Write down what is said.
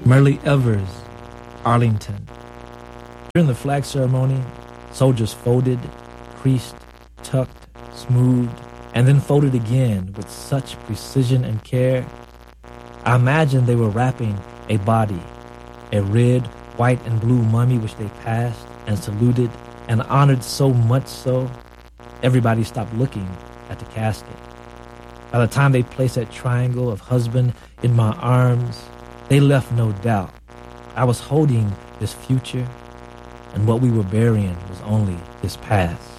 Merle Evers, Arlington. During the flag ceremony, soldiers folded, creased, tucked, smoothed, and then folded again with such precision and care. I imagined they were wrapping a body, a red, white, and blue mummy which they passed and saluted and honored so much so, everybody stopped looking at the casket. By the time they placed that triangle of husband in my arms, they left no doubt. I was holding this future, and what we were burying was only this past.